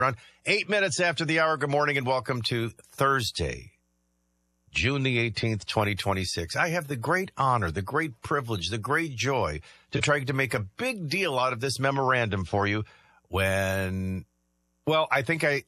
Around 8 minutes after the hour, good morning and welcome to Thursday, June the 18th, 2026. I have the great honor, the great privilege, the great joy to try to make a big deal out of this memorandum for you when, well, I think I